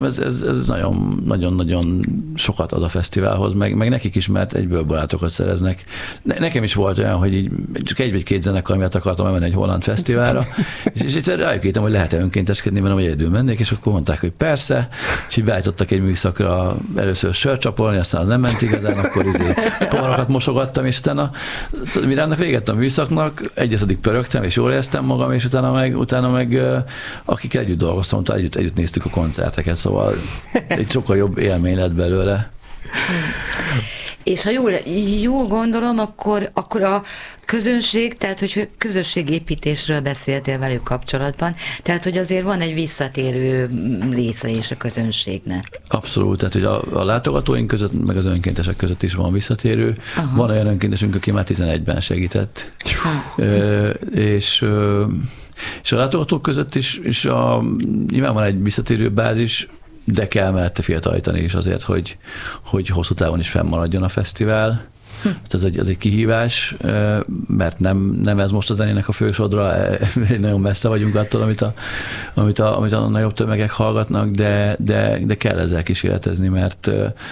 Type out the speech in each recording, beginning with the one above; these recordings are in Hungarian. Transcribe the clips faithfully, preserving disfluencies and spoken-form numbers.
Ez, ez, ez nagyon, nagyon, nagyon sokat ad a fesztiválhoz, meg, meg nekik is, mert egyből barátokat szereznek. Ne, nekem is volt olyan, hogy így, csak egy vagy két zenekar miatt akartam elmenni egy holland fesztiválra, és, és egyszer rájuk írtam, hogy lehet-e önkénteskedni, mert nem egyedül mennék, és akkor mondták, hogy persze, és így beállítottak egy műszakra először sört csapolni, aztán az nem ment igazán, akkor izé poharakat mosogattam, és utána, mire annak véget a műszaknak, egyeszadig pörögtem, és jól éreztem magam, és utána meg, utána meg akik együtt dolgoztam, utána együtt, együtt néztük a koncerteket, szóval egy sokkal jobb élmény lett belőle. És ha jól, jól gondolom, akkor, akkor a közönség, tehát hogy közösségépítésről beszéltél velük kapcsolatban, tehát hogy azért van egy visszatérő része is a közönségnek. Abszolút, tehát hogy a, a látogatóink között, meg az önkéntesek között is van visszatérő. Aha. Van olyan önkéntesünk, aki már tizenegyben segített. Ö, és, ö, és a látogatók között is, is a, nyilván van egy visszatérő bázis, de kell mellette fiatalítani is azért, hogy, hogy hosszú távon is fennmaradjon a fesztivál. Hm. Ez egy, ez egy kihívás, mert nem, nem ez most a zenének a fősodra, nagyon messze vagyunk attól, amit a, amit a, amit a nagyobb tömegek hallgatnak, de, de, de kell ezzel kísérletezni, mert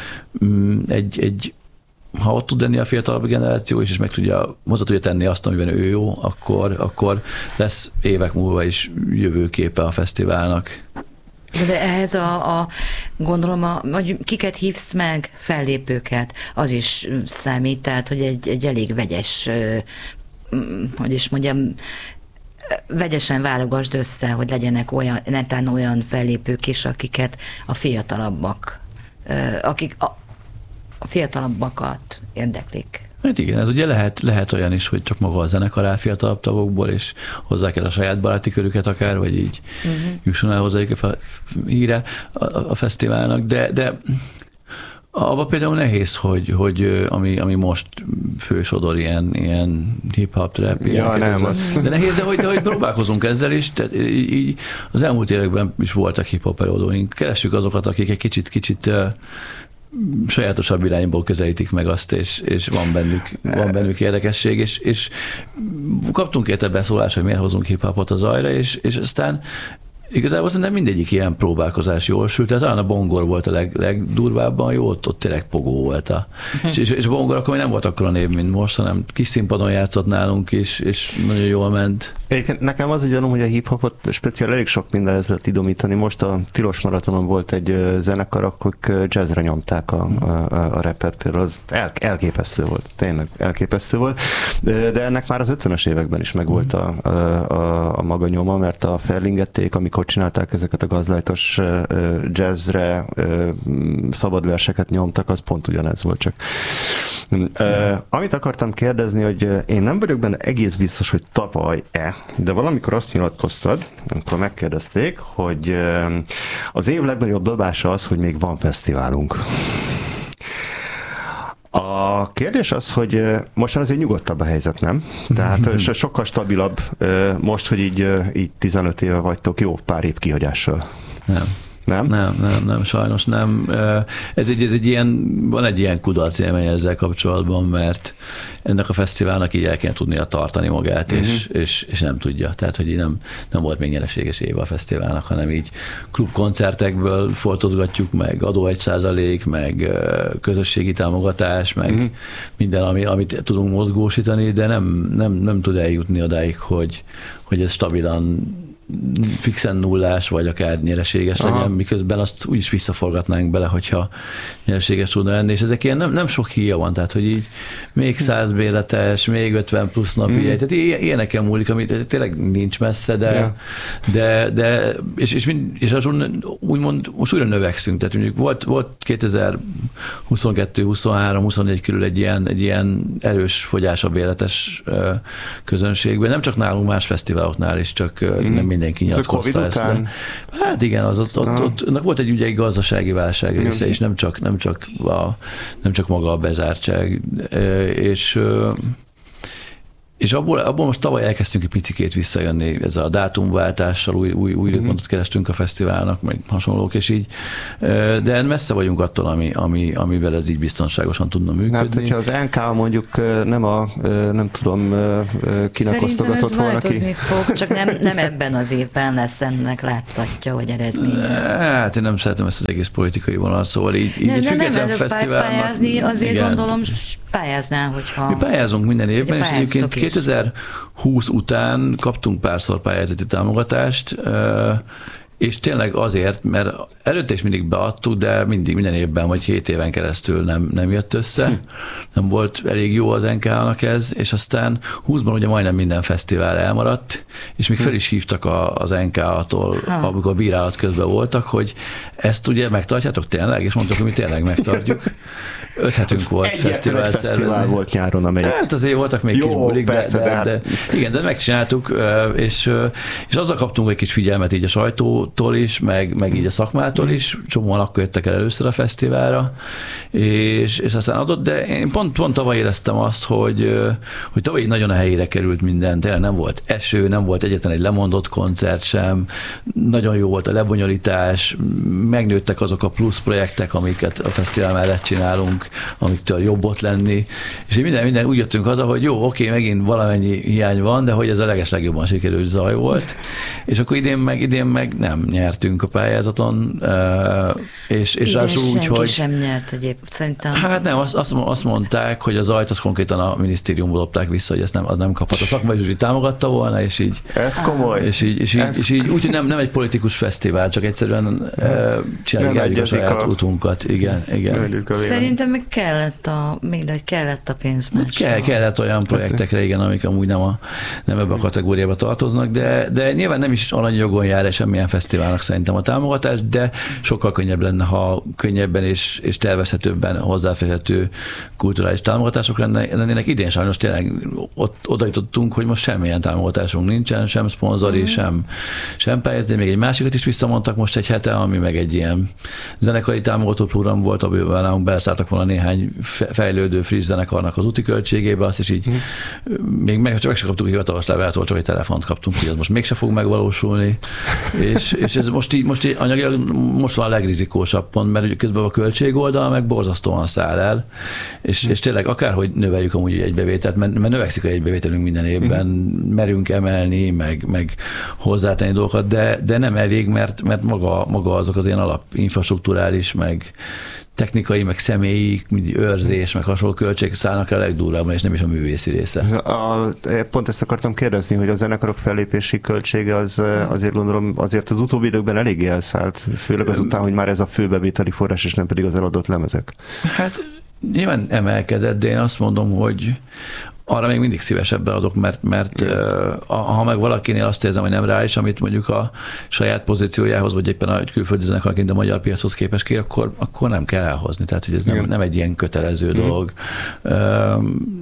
egy, egy ha ott tud lenni a fiatalabb generáció is, és meg tudja, hozzá tudja tenni azt, amiben ő jó, akkor, akkor lesz évek múlva is jövőképe a fesztiválnak. De ehhez a, a gondolom, a, hogy kiket hívsz meg, fellépőket, az is számít, tehát, hogy egy, egy elég vegyes, hogy is mondjam, vegyesen válogasd össze, hogy legyenek olyan, netán olyan fellépők is, akiket a fiatalabbak, akik a, a fiatalabbakat érdeklik. Hát igen, ez ugye lehet, lehet olyan is, hogy csak maga a zenekar áll fiatalabb tagokból, és hozzá kell a saját baráti körüket akár, vagy így uh-huh. jusson el hozzájuk a híre a, a fesztiválnak, de, de abban például nehéz, hogy, hogy ami, ami most fősodor ilyen, ilyen hip-hop trap, ja, nem, az... de nehéz, de hogy, de hogy próbálkozunk ezzel is, tehát így, így az elmúlt években is voltak hip-hop előadóink. Keressük azokat, akik egy kicsit, kicsit sajátosabb irányból közelítik meg azt, és, és van, bennük, van bennük érdekesség, és, és kaptunk érte beszólást, hogy miért hozunk hip-hopot a zajra, és, és aztán igazából szerintem mindegyik ilyen próbálkozás jól sült, tehát talán a bongor volt a leg, legdurvábban jó, ott, ott tényleg pogó volt. A, uh-huh. és, és a bongor akkor nem volt akkora név, mint most, hanem kis színpadon játszott nálunk is, és nagyon jól ment. Egyébként nekem az egy gyanúm, hogy a hip-hopot speciál elég sok mindenhez lehet idomítani. Most a Tilos Maratonon volt egy zenekar, akik jazzre nyomták a, a, a rapet, például az el, elképesztő volt, tényleg elképesztő volt, de, de ennek már az ötvenes években is megvolt a, a, a, a maga nyoma, mert a fellingették, amikor csinálták ezeket a gazlájtos jazzre szabad verseket nyomtak, az pont ugyanez volt csak. Uh, amit akartam kérdezni, hogy én nem vagyok benne egész biztos, hogy tavaly-e, de valamikor azt nyilatkoztad, amikor megkérdezték, hogy az év legnagyobb dobása az, hogy még van fesztiválunk. A kérdés az, hogy mostan azért nyugodtabb a helyzet, nem? Tehát sokkal stabilabb most, hogy így, így tizenöt éve vagytok, jó pár év kihagyással. Nem. Nem? Nem, nem, nem, sajnos nem. Ez egy, ez egy ilyen, van egy ilyen kudarc élmény ezzel kapcsolatban, mert ennek a fesztiválnak így el kell tudnia tartani magát, uh-huh. és, és, és nem tudja. Tehát, hogy így nem, nem volt még nyereséges éve a fesztiválnak, hanem így klubkoncertekből foltozgatjuk, meg adó egy százalék, meg közösségi támogatás, meg uh-huh. minden, ami, amit tudunk mozgósítani, de nem, nem, nem tud eljutni odáig, hogy, hogy ez stabilan fixen nullás, vagy akár nyereséges Aha. legyen, miközben azt úgyis visszaforgatnánk bele, hogyha nyereséges tudna lenni, és ezek ilyen nem, nem sok híja van, tehát hogy így még száz bérletes, még ötven plusz napi, mm. tehát ilyeneken múlik, amit tényleg nincs messze, de, yeah. de, de és, és, és azon úgymond most újra növekszünk, tehát mondjuk volt, volt kétezer-huszonkettő, huszonhárom, huszonnégy körül egy ilyen, egy ilyen erős fogyás a bérletes közönségben, nem csak nálunk, más fesztiváloknál is, csak mm. nem mindenki nyilatkozta ezt. De, hát igen, az ott, ott, ott, ott volt egy, ugye, egy gazdasági válság része, és nem csak, nem, csak a, nem csak maga a bezártság. És, és abból, abból most tavaly elkezdtünk egy picikét visszajönni ezzel a dátumváltással, új, új, új időpontot mm-hmm. kerestünk a fesztiválnak, meg hasonlók, és így, de messze vagyunk attól, ami, ami, amivel ez így biztonságosan tudna működni. Hát, hogyha az en ká mondjuk nem a, nem tudom, kinek osztogatott volna ki. Szerintem ez változni fog, csak nem, nem ebben az évben lesz ennek látszatja, vagy eredménye. Hát én nem szeretem ezt az egész politikai vonalat, szóval így, így nem, egy független nem, fesztiválnak... pályázni, azért igen. Gondolom, pályáznál, hogyha... Mi pályázunk minden évben, és egyébként kétezer-húsz után kaptunk párszor pályázati támogatást, és tényleg azért, mert előtte is mindig beadtuk, de mindig minden évben, vagy hét éven keresztül nem, nem jött össze. Hm. Nem volt elég jó az en ká-nak ez, és aztán húszban ugye majdnem minden fesztivál elmaradt, és még hm. fel is hívtak a, az en ká-tól, ha. amikor bírálat közben voltak, hogy ezt ugye megtartjátok tényleg, és mondtuk, hogy mi tényleg megtartjuk. Öt hetünk volt fesztivál szervezni. Fesztivál volt nyáron, amelyik... Hát azért voltak még jó, kis bulik, persze, de, de, de, de, igen, de megcsináltuk, és, és azzal kaptunk egy kis figyelmet így a sajtótól is, meg, meg így a szakmától is, csomóan akkor jöttek el először a fesztiválra, és, és aztán adott, de én pont, pont tavaly éreztem azt, hogy, hogy tavaly nagyon a helyére került minden, tényleg nem volt eső, nem volt egyetlen egy lemondott koncert sem, nagyon jó volt a lebonyolítás, megnőttek azok a plusz projektek, amiket a fesztivál mellett csinálunk, amiktől jobb ott lenni, és minden, minden úgy jöttünk haza, hogy jó, oké, megint valamennyi hiány van, de hogy ez a legeslegjobban sikerült zaj volt, és akkor idén meg, idén meg nem nyertünk a pályázaton, és, és ráadásul úgy, hogy... sem nyert egyébként, szerintem. Hát nem, azt, azt, azt mondták, hogy a zajt azt konkrétan a minisztériumból lopták vissza, hogy ezt nem, az nem kaphat. A szakmai zsűri támogatta volna, és így... Ez komoly. És így, és így, Ez... és így úgyhogy nem, nem egy politikus fesztivál, csak egyszerűen csináljuk a saját a... utunkat. Igen, igen. Szerintem meg kellett a, mindegy, kellett a pénz. Kell, kellett olyan projektekre, igen, amik amúgy nem, a, nem ebbe a kategóriába tartoznak, de, de nyilván nem is alanyajogon jár semmilyen fesztiválnak szerintem a támogatás, de sokkal könnyebb lenne, ha könnyebben és, és tervezhetőbben hozzáférhető kulturális támogatások lennének. Idén sajnos tényleg ott, oda jutottunk, hogy most semmilyen támogatásunk nincsen, sem szponzori, mm-hmm. sem, sem pályáz, de még egy másikat is visszamondtak most egy hete, ami meg egy ilyen zenekari támogató program volt, amiben nálunk beleszálltak volna néhány fejlődő friss zenekarnak az úti költségébe, azt is így mm. még meg, csak meg sem kaptuk a hivatalos leveltől, csak egy telefont kaptunk, hogy ez most mégse fog megvalósulni, és, és ez most így, most így anyagilag most van a legrizikósabb pont, mert közben a költség oldala meg borzasztóan száll el, és, mm. és tényleg akárhogy növeljük amúgy egy bevételt, mert, mert növekszik a egybevételünk minden évben, mm. merünk emelni, meg, meg hozzátenni dolgokat, de, de nem elég, mert, mert maga, maga azok az ilyen alapinfrastrukturális, meg technikai, meg személyi, őrzés, meg hasonló költségek szállnak el legdurvábban, és nem is a művészi része. A, pont ezt akartam kérdezni, hogy a zenekarok fellépési költsége az azért gondolom, azért az utóbbi időkben eléggé elszállt, főleg azután, hogy már ez a főbevételi forrás, és nem pedig az eladott lemezek. Hát nyilván emelkedett, de én azt mondom, hogy arra még mindig szívesebben adok, mert, mert uh, ha meg valakinél azt érzem, hogy nem reális, amit mondjuk a saját pozíciójához, vagy éppen a külföldi zenekarként a magyar piachoz képes ki, akkor, akkor nem kell elhozni. Tehát, hogy ez nem, nem egy ilyen kötelező uh-huh. dolog. Um,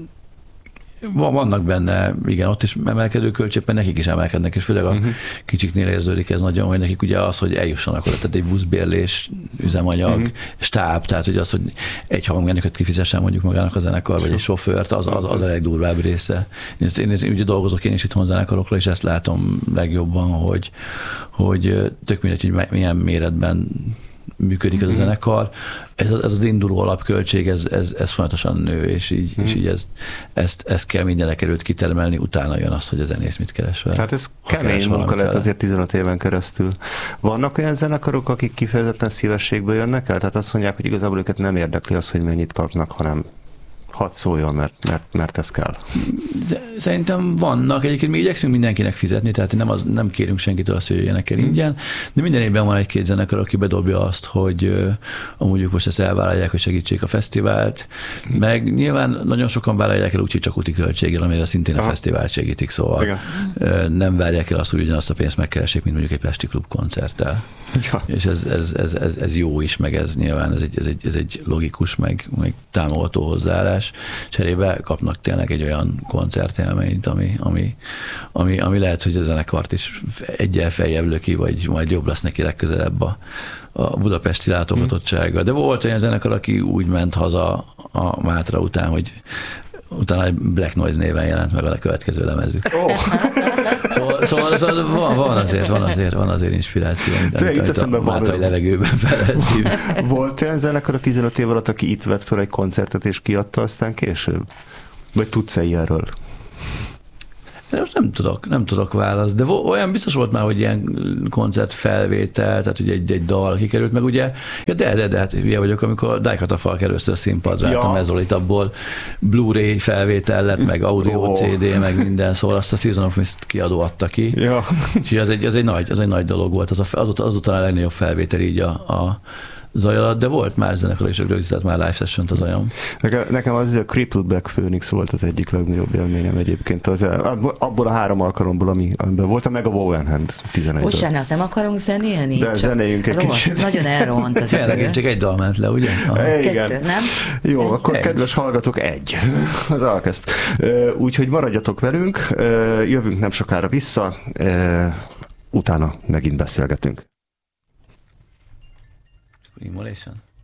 Vannak benne, igen, ott is emelkedő költségben, nekik is emelkednek, és főleg a uh-huh. kicsiknél érződik ez nagyon, hogy nekik ugye az, hogy eljussanak oda, tehát egy buszbérlés, üzemanyag, uh-huh. stáb, tehát hogy az, hogy egy hangmérnököt kifizessen mondjuk magának a zenekar, vagy egy sofőrt, az, az, az a legdurvább része. Én, én, én ugye dolgozok én is itthon zenekarokra, és ezt látom legjobban, hogy, hogy tök mindegy, hogy milyen méretben működik ez a zenekar. Ez, ez az induló alapköltség, ez, ez, ez folyamatosan nő, és így, mm. és így ezt, ezt, ezt kell mindenek előtt kitermelni, utána jön az, hogy a zenész mit keres vele. Hát ez kemény munka lett azért tizenöt éven keresztül. Vannak olyan zenekarok, akik kifejezetten szívességből jönnek el? Tehát azt mondják, hogy igazából őket nem érdekli az, hogy mennyit kapnak, hanem hadd szóljon, mert, mert, mert ez kell. De szerintem vannak. Egyébként mi igyekszünk mindenkinek fizetni, tehát nem, az, nem kérünk senkitől azt, hogy jöjjenek el ingyen, de minden évben van egy-két zenekar, aki bedobja azt, hogy uh, amúgy ők most ezt elvállalják, hogy segítsék a fesztivált, meg nyilván nagyon sokan vállalják el úgy, hogy csak úti költséggel, amire szintén a Aha. fesztivált segítik, szóval uh, nem várják el azt, hogy ugyanazt a pénzt megkeressék, mint mondjuk egy Pesti Klub koncerttel. Ja. És ez, ez, ez, ez, ez jó is, meg ez nyilván ez egy, ez egy, ez egy logikus, meg, meg támogató hozzáállás. Cserébe kapnak tényleg egy olyan koncertélményt, ami, ami, ami, ami lehet, hogy a zenekart is egyel feljebb löki, vagy majd jobb lesz neki legközelebb a, a budapesti látogatottsága. De volt olyan zenekar, aki úgy ment haza a Mátra után, hogy utána egy Black Noise néven jelent meg a következő lemezük. Oh. Szóval, szóval, szóval van, van, azért, van, azért, van azért inspiráció, amit a mátai levegőben felelszív. Volt olyan zenekar a tizenöt év alatt, aki itt vett fel egy koncertet és kiadta aztán később? Vagy tudsz-e ilyenről? De most nem tudok, nem tudok választ, de olyan biztos volt már, hogy ilyen koncert felvétel, tehát ugye egy, egy dal kikerült, meg ugye, ja de, de, de hát hülye vagyok, amikor Dájkatafalk először a színpadra, ja. a Mezolit, abból Blu-ray felvétel lett, meg audio oh. cé dé, meg minden, szóval azt a Season of Mist kiadó adta ki. Ja. Úgyhogy az egy, az egy, nagy, az egy nagy dolog volt, az, a, az, azután a legnagyobb felvétel így a, a zaj alatt, de volt már zenekar, és rögzített már live session-t az ajam. Nekem, nekem az a Crippled Black Phoenix volt az egyik legnagyobb élményem egyébként. Az, abból a három alkalomból, ami, amiben voltam, meg a Woven Hand tizenegy. Bocsánat, nem akarunk zenélni? De zenéljünk egy rohadt, kicsit. Nagyon elrohant az idő. Csak egy dal ment le, ugye? Igen. Kettő, nem? Jó, egy. akkor egy. Kedves hallgatók, egy. Az alkezd. Úgyhogy maradjatok velünk, jövünk nem sokára vissza, utána megint beszélgetünk. Immolation?